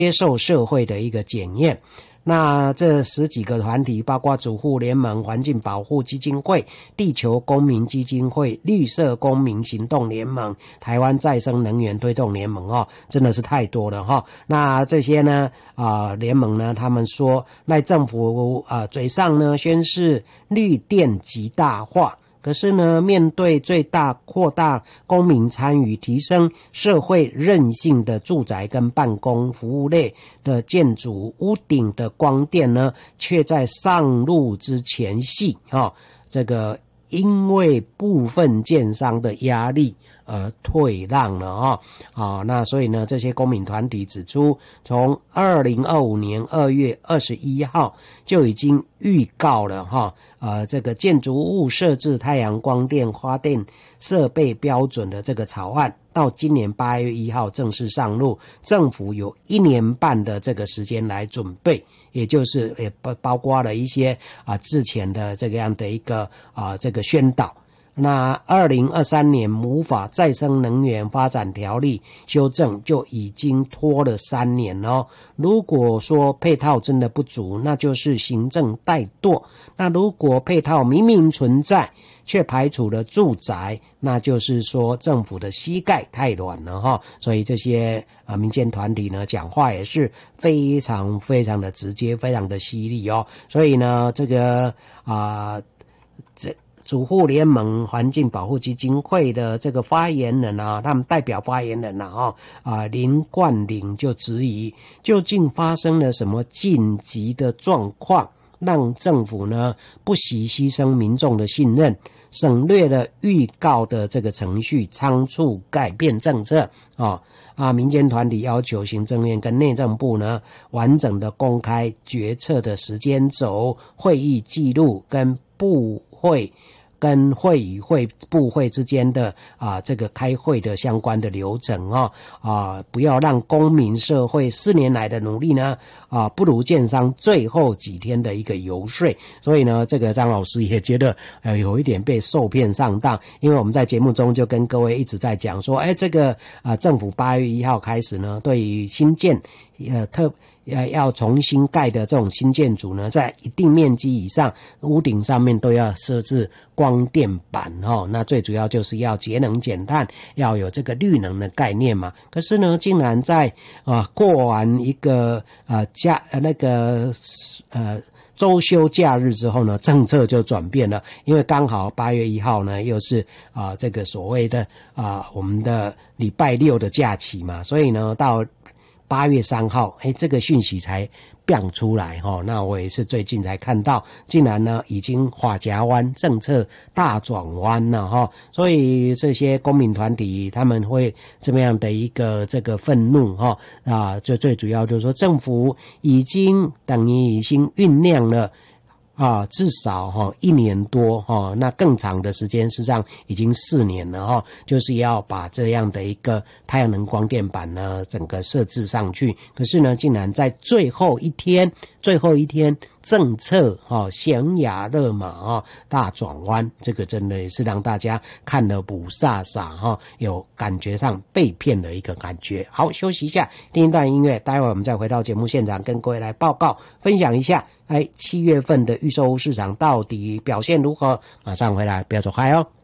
接受社会的一个检验。那这10几个团体，包括主妇联盟、环境保护基金会、地球公民基金会、绿色公民行动联盟、台湾再生能源推动联盟真的是太多了那这些呢联盟呢，他们说赖政府嘴上呢宣示绿电极大化，可是呢，面对最大扩大公民参与、提升社会韧性的住宅跟办公服务类的建筑屋顶的光电呢，却在上路之前夕这个因为部分建商的压力而退让了那所以呢，这些公民团体指出，从2025年2月21号就已经预告了这个建筑物设置太阳光电发电设备标准的这个草案，到今年8月1号正式上路，政府有1年半的这个时间来准备，也就是也包括了一些之前的这个样的一个这个宣导。那2023年母法再生能源发展条例修正就已经拖了3年了如果说配套真的不足，那就是行政怠惰。那如果配套明明存在却排除了住宅，那就是说政府的膝盖太软了所以这些民间团体呢讲话也是非常非常的直接，非常的犀利所以呢这个主妇联盟环境保护基金会的这个发言人他们代表发言人林冠霖就质疑，究竟发生了什么紧急的状况，让政府呢不惜牺牲民众的信任，省略了预告的这个程序，仓促改变政策民间团体要求行政院跟内政部呢完整的公开决策的时间轴、会议记录跟部会跟会与会部会之间的这个开会的相关的流程不要让公民社会4年来的努力呢不如建商最后几天的一个游说。所以呢这个张老师也觉得有一点被受骗上当，因为我们在节目中就跟各位一直在讲说这个政府8月1号开始呢，对于新建要重新盖的这种新建筑呢，在一定面积以上，屋顶上面都要设置光电板那最主要就是要节能减碳，要有这个绿能的概念嘛。可是呢，竟然在过完一个周休假日之后呢，政策就转变了，因为刚好8月1号呢又是这个所谓的我们的礼拜6的假期嘛，所以呢到8月3号这个讯息才变出来那我也是最近才看到，竟然呢已经法甲湾政策大转弯了所以这些公民团体他们会这么样的一个这个愤怒最主要就是说政府已经等于已经酝酿了至少1年多那更长的时间，事实上已经4年了就是要把这样的一个太阳能光电板呢整个设置上去。可是呢竟然在最后一天政策悬崖勒马大转弯，这个真的也是让大家看了不飒飒有感觉上被骗的一个感觉。好，休息一下，听一段音乐，待会我们再回到节目现场，跟各位来报告分享一下7月份的预售屋市场到底表现如何。马上回来，不要走开哦。